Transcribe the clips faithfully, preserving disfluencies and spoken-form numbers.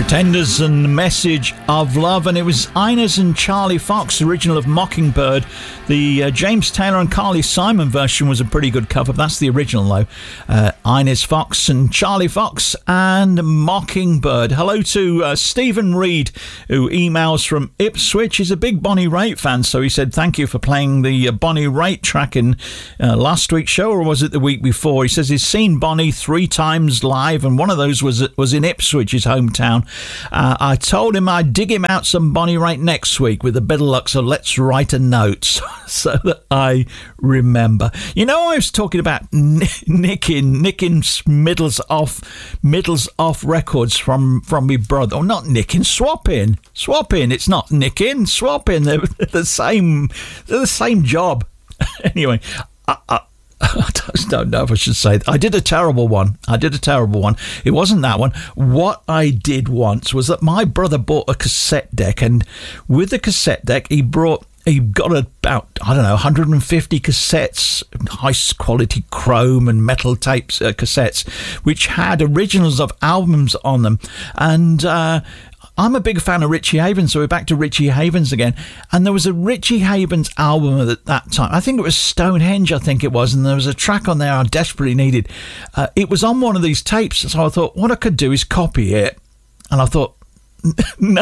Pretenders and Message of Love, and it was Inez and Charlie Fox, original of Mockingbird. The uh, James Taylor and Carly Simon version was a pretty good cover. That's the original, though. Uh, Inez Fox and Charlie Fox and Mockingbird. Hello to uh, Stephen Reed, who emails from Ipswich. He's a big Bonnie Raitt fan, so he said thank you for playing the uh, Bonnie Raitt track in uh, last week's show, or was it the week before? He says he's seen Bonnie three times live, and one of those was was in Ipswich, his hometown. Uh, I told him I'd dig him out some Bonnie Raitt next week with a bit of luck, so let's write a note so that I remember. You know, I was talking about n- nicking, nicking middles off, middles off records from, from my brother. Or not nicking, swapping. Swapping. It's not nicking, swapping. They're the same, they're the same job. Anyway, I, I I just don't know if I should say that. I did a terrible one. I did a terrible one. It wasn't that one. What I did once was that my brother bought a cassette deck, and with the cassette deck, he brought he got about, I don't know, one hundred fifty cassettes, high quality chrome and metal tapes, uh, cassettes, which had originals of albums on them. And uh, I'm a big fan of Richie Havens, so we're back to Richie Havens again. And there was a Richie Havens album at that time. I think it was Stonehenge, I think it was. And there was a track on there I desperately needed. Uh, it was on one of these tapes. So I thought, what I could do is copy it. And I thought, no,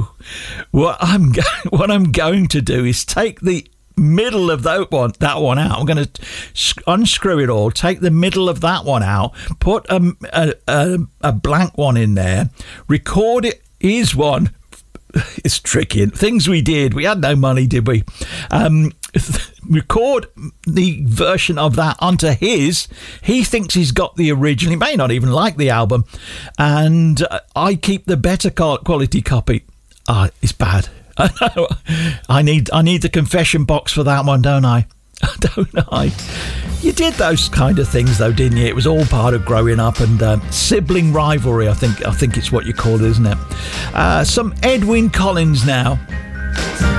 what I'm, go- what I'm going to do is take the middle of that one, that one out. I'm going to unscrew it all, take the middle of that one out, put a, a, a, a blank one in there, record it. Here's one. It's tricky. Things we did. We had no money, did we? Um, record the version of that onto his. He thinks he's got the original. He may not even like the album. And uh, I keep the better quality copy. Ah, oh, it's bad. I know. I need, I need the confession box for that one, don't I? Don't I? You did those kind of things, though, didn't you? It was all part of growing up, and uh, sibling rivalry. I think I think it's what you call it, isn't it? Uh, some Edwyn Collins now.